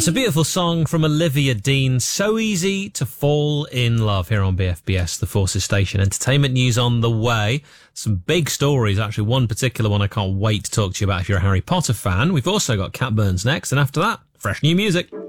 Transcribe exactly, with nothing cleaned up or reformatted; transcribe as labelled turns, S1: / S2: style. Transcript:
S1: That's a beautiful song from Olivia Dean. So easy to fall in love here on B F B S, the Forces Station. Entertainment news on the way. Some big stories, actually. One particular one I can't wait to talk to you about if you're a Harry Potter fan. We've also got Cat Burns next, and after that, fresh new music.